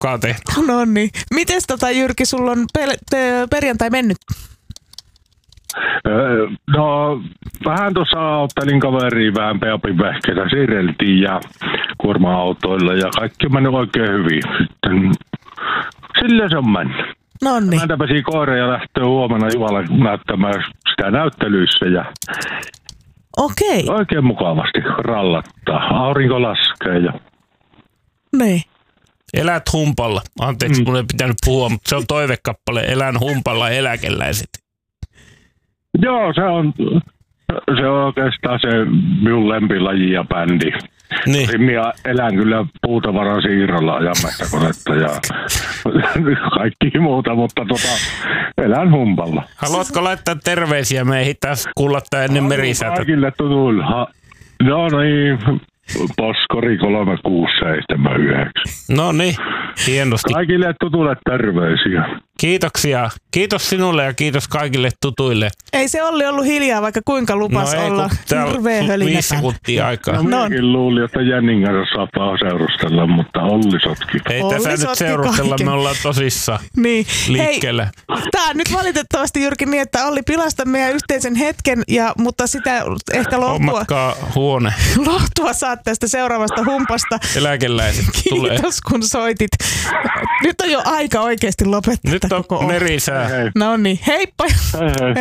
porukkaa tehty. No niin. Mites Jyrki, sulla on perjantai mennyt? No, vähän tuossa ottelin kaveriin, vähän Peapin vehkeitä siirreltiin ja kuorma-autoilla ja kaikki on mennyt oikein hyvin. Sitten sillä se on mennyt. Nonni. Mä tapasin koira ja lähtee huomenna Jumalan näyttämään sitä näyttelyissä ja Okei. oikein mukavasti rallattaa. Aurinko laskee ja Niin. Elät humpalla. Anteeksi, mun ei pitänyt puhua, mutta se on toivekappale. Elän humpalla eläkeläiset. joo, se on oikeastaan se minun lempilaji ja bändi. Niin. Minä elän kyllä puutavaran siirrolla ja metsäkonetta ja kaikki muuta, mutta elän humpalla. Haluatko laittaa terveisiä meihin taas kuullattaa ennen merisätä? Kaikille tutuille. No niin, Poskori 3679. No niin, hienosti. Kaikille tutuille terveisiä. Kiitoksia. Kiitos sinulle ja kiitos kaikille tutuille. Ei se Olli ollut hiljaa, vaikka kuinka lupas olla hirveä hölinä. 5 sekuntia aikaa. No minäkin luulin, että Jännin kanssa saa seurustella, mutta Olli sotki. Ei Olli tässä nyt sotki seurustella, kaiken. me ollaan tosissaan Niin. liikkeellä. Hei, tää on nyt valitettavasti Jyrki niin, että Olli pilasta meidän yhteisen hetken, mutta sitä ehkä Hommatkaa huone. lohtua saat tästä seuraavasta humpasta. Eläkeläiset tulee. Kiitos kun soitit. Nyt on jo aika oikeasti lopettaa Nyt on koko merisää. Hei. No niin, heippa. Hei hei.